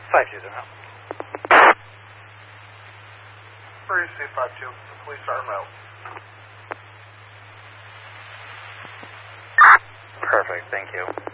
520. Emergency 52, the police are en route. Perfect, thank you.